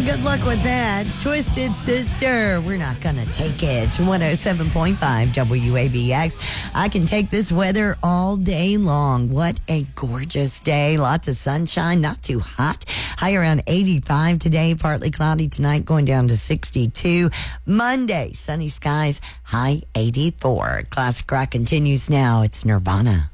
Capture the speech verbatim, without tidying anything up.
good luck with that. Twisted Sister, we're not going to take it. one oh seven point five W A B X. I can take this weather all day long. What a gorgeous day. Lots of sunshine, not too hot. High around eighty-five today, partly cloudy tonight, going down to sixty-two. Monday, sunny skies, high eighty-four. Classic rock continues now. It's Nirvana.